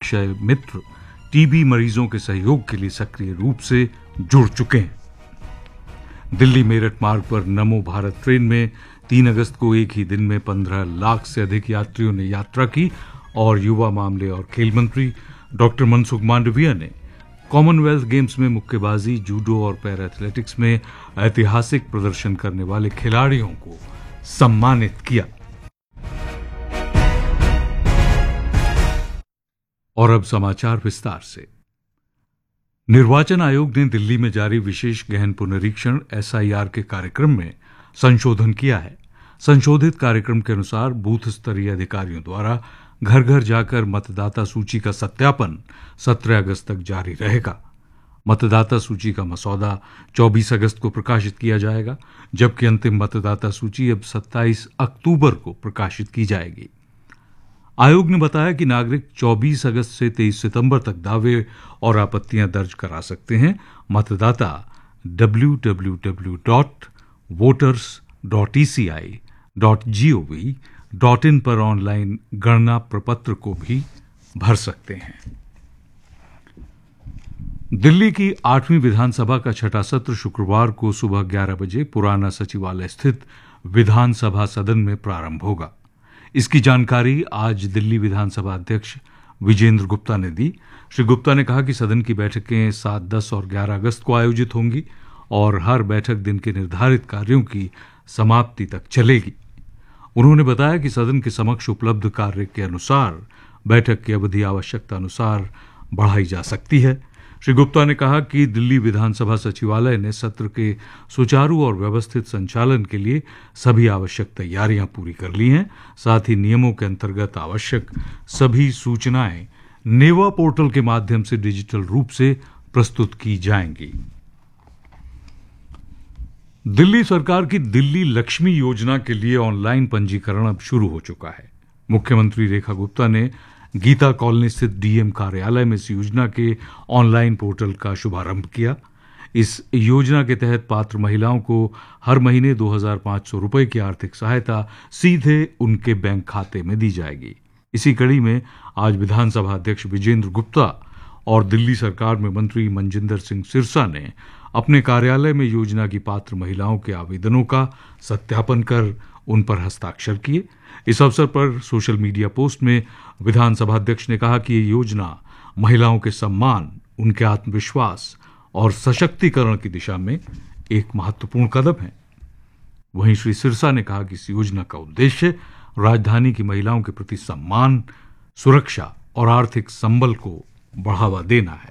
निक्षय मित्र TB मरीजों के सहयोग के लिए सक्रिय रूप से जुड़ चुके हैं। दिल्ली मेरठ मार्ग पर नमो भारत ट्रेन में 3 अगस्त को एक ही दिन में 15 लाख से अधिक यात्रियों ने यात्रा की और युवा मामले और खेल मंत्री डॉक्टर मनसुख मांडविया ने कॉमनवेल्थ गेम्स में मुक्केबाजी, जूडो और पैरा एथलेटिक्स में ऐतिहासिक प्रदर्शन करने वाले खिलाड़ियों को सम्मानित किया। और अब समाचार विस्तार से। निर्वाचन आयोग ने दिल्ली में जारी विशेष गहन पुनरीक्षण SIR के कार्यक्रम में संशोधन किया है। संशोधित कार्यक्रम के अनुसार बूथ स्तरीय अधिकारियों द्वारा घर घर जाकर मतदाता सूची का सत्यापन 17 अगस्त तक जारी रहेगा। मतदाता सूची का मसौदा 24 अगस्त को प्रकाशित किया जाएगा, जबकि अंतिम मतदाता सूची अब 27 अक्टूबर को प्रकाशित की जाएगी। आयोग ने बताया कि नागरिक 24 अगस्त से 23 सितंबर तक दावे और आपत्तियां दर्ज करा सकते हैं। मतदाता www.voters.eci.gov.in पर ऑनलाइन गणना प्रपत्र को भी भर सकते हैं। दिल्ली की 8वीं विधानसभा का छठा सत्र शुक्रवार को सुबह 11 बजे पुराना सचिवालय स्थित विधानसभा सदन में प्रारंभ होगा। इसकी जानकारी आज दिल्ली विधानसभा अध्यक्ष विजेंद्र गुप्ता ने दी। श्री गुप्ता ने कहा कि सदन की बैठकें 7, 10 और 11 अगस्त को आयोजित होंगी और हर बैठक दिन के निर्धारित कार्यों की समाप्ति तक चलेगी। उन्होंने बताया कि सदन के समक्ष उपलब्ध कार्य के अनुसार बैठक की अवधि आवश्यकता अनुसार बढ़ाई जा सकती है। श्री गुप्ता ने कहा कि दिल्ली विधानसभा सचिवालय ने सत्र के सुचारू और व्यवस्थित संचालन के लिए सभी आवश्यक तैयारियां पूरी कर ली हैं। साथ ही नियमों के अंतर्गत आवश्यक सभी सूचनाएं नेवा पोर्टल के माध्यम से डिजिटल रूप से प्रस्तुत की जाएंगी। दिल्ली सरकार की दिल्ली लक्ष्मी योजना के लिए ऑनलाइन पंजीकरण अब शुरू हो चुका है। मुख्यमंत्री रेखा गुप्ता ने गीता कॉलोनी स्थित डीएम कार्यालय में इस योजना के ऑनलाइन पोर्टल का शुभारंभ किया। इस योजना के तहत पात्र महिलाओं को हर महीने 2,500 रुपए की आर्थिक सहायता सीधे उनके बैंक खाते में दी जाएगी। इसी कड़ी में आज विधानसभा अध्यक्ष विजेंद्र गुप्ता और दिल्ली सरकार में मंत्री मनजिंदर सिंह सिरसा ने अपने कार्यालय में योजना की पात्र महिलाओं के आवेदनों का सत्यापन कर उन पर हस्ताक्षर किए। इस अवसर पर सोशल मीडिया पोस्ट में विधानसभा अध्यक्ष ने कहा कि ये योजना महिलाओं के सम्मान, उनके आत्मविश्वास और सशक्तिकरण की दिशा में एक महत्वपूर्ण कदम है। वहीं श्री सिरसा ने कहा कि इस योजना का उद्देश्य राजधानी की महिलाओं के प्रति सम्मान, सुरक्षा और आर्थिक संबल को बढ़ावा देना है।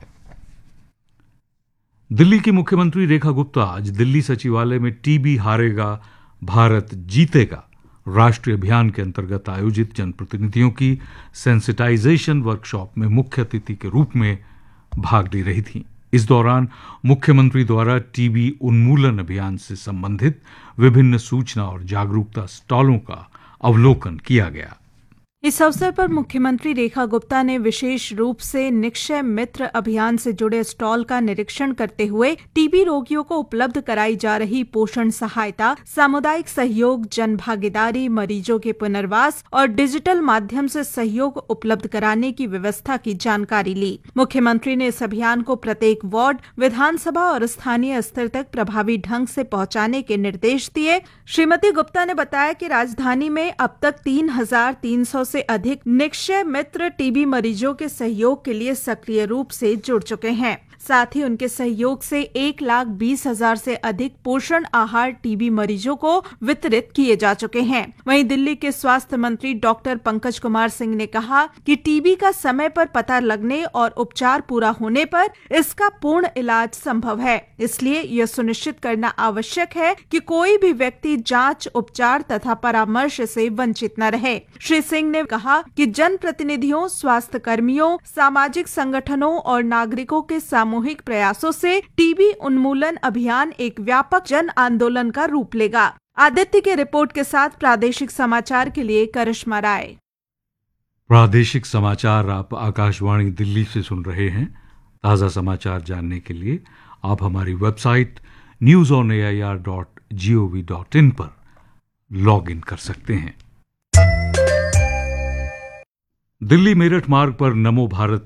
दिल्ली की मुख्यमंत्री रेखा गुप्ता आज दिल्ली सचिवालय में टीबी हारेगा भारत जीतेगा राष्ट्रीय अभियान के अंतर्गत आयोजित जनप्रतिनिधियों की सेंसिटाइजेशन वर्कशॉप में मुख्य अतिथि के रूप में भाग ले रही थीं। इस दौरान मुख्यमंत्री द्वारा टीबी उन्मूलन अभियान से संबंधित विभिन्न सूचना और जागरूकता स्टॉलों का अवलोकन किया गया। इस अवसर पर मुख्यमंत्री रेखा गुप्ता ने विशेष रूप से निक्षय मित्र अभियान से जुड़े स्टॉल का निरीक्षण करते हुए टीबी रोगियों को उपलब्ध कराई जा रही पोषण सहायता, सामुदायिक सहयोग, जन भागीदारी, मरीजों के पुनर्वास और डिजिटल माध्यम से सहयोग उपलब्ध कराने की व्यवस्था की जानकारी ली। मुख्यमंत्री ने इस अभियान को प्रत्येक वार्ड, विधानसभा और स्थानीय स्तर तक प्रभावी ढंग से पहुंचाने के निर्देश दिए। श्रीमती गुप्ता ने बताया कि राजधानी में अब तक 3,300 से अधिक निक्षय मित्र टीबी मरीजों के सहयोग के लिए सक्रिय रूप से जुड़ चुके हैं। साथ ही उनके सहयोग से 1,20,000 से अधिक पोषण आहार टीबी मरीजों को वितरित किए जा चुके हैं। वहीं दिल्ली के स्वास्थ्य मंत्री डॉक्टर पंकज कुमार सिंह ने कहा कि टीबी का समय पर पता लगने और उपचार पूरा होने पर इसका पूर्ण इलाज संभव है। इसलिए यह सुनिश्चित करना आवश्यक है कि कोई भी व्यक्ति जांच, उपचार तथा परामर्श से वंचित न रहे। श्री सिंह ने कहा कि जनप्रतिनिधियों, स्वास्थ्य कर्मियों, सामाजिक संगठनों और नागरिकों के सामूहिक प्रयासों से टीबी उन्मूलन अभियान एक व्यापक जन आंदोलन का रूप लेगा। आदित्य के रिपोर्ट के साथ प्रादेशिक समाचार के लिए करिश्मा राय। प्रादेशिक समाचार आप आकाशवाणी दिल्ली से सुन रहे हैं। ताजा समाचार जानने के लिए आप हमारी वेबसाइट newsonair.gov.in पर लॉग इन कर सकते हैं। दिल्ली मेरठ मार्ग पर नमो भारत